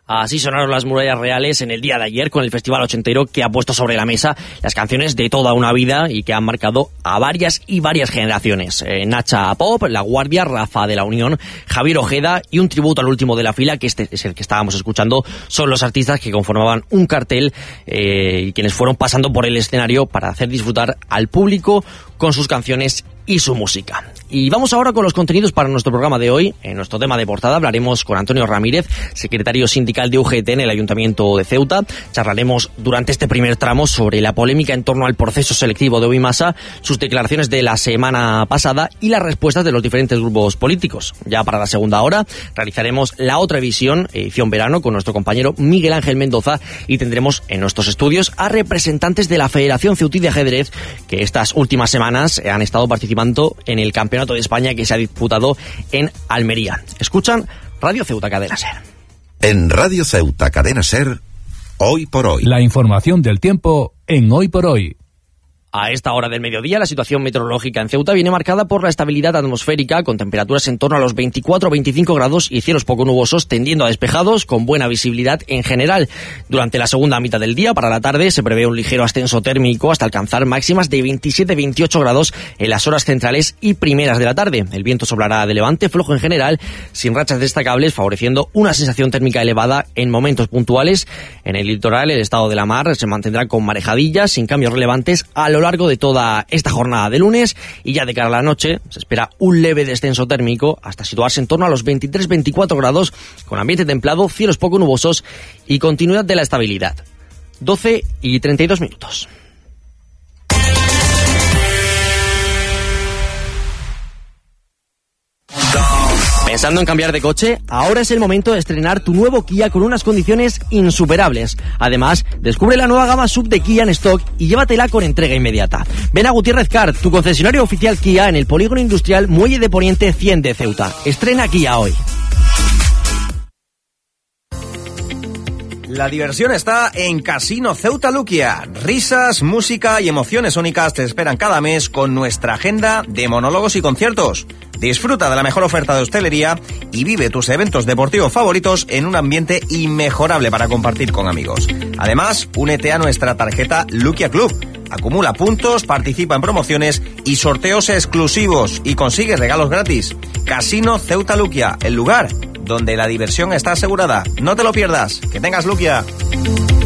Así sonaron las murallas reales en el día de ayer con el Festival Ochentero, que ha puesto sobre la mesa las canciones de toda una vida y que han marcado a varias generaciones. Nacha Pop, La Guardia, Rafa de la Unión, Javier Ojeda y un tributo al último de la fila, que este es el que estábamos escuchando, son los artistas que conformaban un cartel y quienes fueron pasando por el escenario para hacer disfrutar al público con sus canciones y su música. Y vamos ahora con los contenidos para nuestro programa de hoy. En nuestro tema de portada hablaremos con Antonio Ramírez, secretario sindical de UGT en el Ayuntamiento de Ceuta. Charlaremos durante este primer tramo sobre la polémica en torno al proceso selectivo de Ubimasa, sus declaraciones de la semana pasada y las respuestas de los diferentes grupos políticos. Ya para la segunda hora realizaremos la otra edición verano, con nuestro compañero Miguel Ángel Mendoza, y tendremos en nuestros estudios a representantes de la Federación Ceutí de Ajedrez, que estas últimas semanas han estado participando en el Campeonato de España que se ha disputado en Almería. Escuchan Radio Ceuta Cadena Ser. En Radio Ceuta Cadena Ser, Hoy por Hoy. La información del tiempo en Hoy por Hoy. A esta hora del mediodía, la situación meteorológica en Ceuta viene marcada por la estabilidad atmosférica, con temperaturas en torno a los 24-25 grados y cielos poco nubosos, tendiendo a despejados, con buena visibilidad en general. Durante la segunda mitad del día, para la tarde, se prevé un ligero ascenso térmico hasta alcanzar máximas de 27-28 grados en las horas centrales y primeras de la tarde. El viento soplará de levante flojo en general, sin rachas destacables, favoreciendo una sensación térmica elevada en momentos puntuales. En el litoral, el estado de la mar se mantendrá con marejadillas, sin cambios relevantes a lo largo de toda esta jornada de lunes, y ya de cara a la noche se espera un leve descenso térmico hasta situarse en torno a los 23-24 grados, con ambiente templado, cielos poco nubosos y continuidad de la estabilidad. 12:32. ¿Pensando en cambiar de coche? Ahora es el momento de estrenar tu nuevo Kia con unas condiciones insuperables. Además, descubre la nueva gama SUV de Kia en stock y llévatela con entrega inmediata. Ven a Gutiérrez Car, tu concesionario oficial Kia, en el Polígono Industrial Muelle de Poniente 100 de Ceuta. Estrena Kia hoy. La diversión está en Casino Ceuta Luquia. Risas, música y emociones únicas te esperan cada mes con nuestra agenda de monólogos y conciertos. Disfruta de la mejor oferta de hostelería y vive tus eventos deportivos favoritos en un ambiente inmejorable para compartir con amigos. Además, únete a nuestra tarjeta Luquia Club. Acumula puntos, participa en promociones y sorteos exclusivos y consigue regalos gratis. Casino Ceuta Luquia, el lugar donde la diversión está asegurada. No te lo pierdas. Que tengas Luquia.